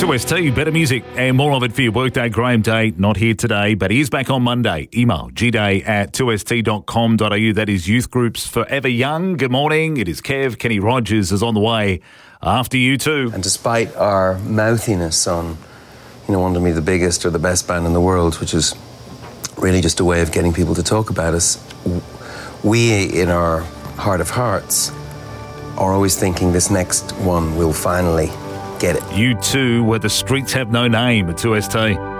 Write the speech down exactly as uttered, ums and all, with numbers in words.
two S T, better music and more of it for your workday. Graham Day, not here today, but he is back on Monday. Email gday at two s t dot com dot a u. That is Youth Groups Forever Young. Good morning. It is Kev. Kenny Rogers is on the way after you too. And despite our mouthiness on, you know, wanting to be the biggest or the best band in the world, which is really just a way of getting people to talk about us, we, in our heart of hearts, are always thinking this next one will finally get it. You too, where the streets have no name at two S T.